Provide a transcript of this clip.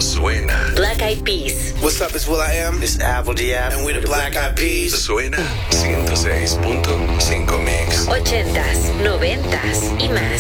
Suena. Black Eyed Peas. What's up, it's will.i.am. This is Apple Diab. And we're the Black Eyed Peas. Suena 106.5 Mix. 80s, 90s y más.